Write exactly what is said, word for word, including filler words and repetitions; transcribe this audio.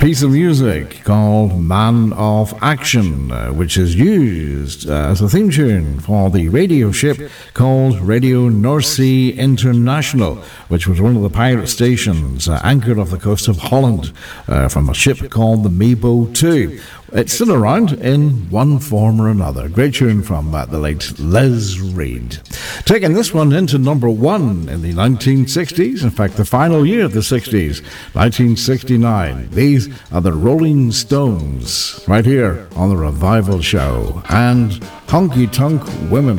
piece of music called Man of Action, uh, which is used uh, as a theme tune for the radio ship called Radio Noordzee International, which was one of the pirate stations uh, anchored off the coast of Holland uh, from a ship called the Mebo two. It's still around in one form or another. Great tune from uh, the late Les Reed. Taking this one into number one in the nineteen sixties, in fact the final year of the sixties, nineteen sixty-nine. These are the Rolling Stones, right here on the Revival Show. And Honky Tonk Women.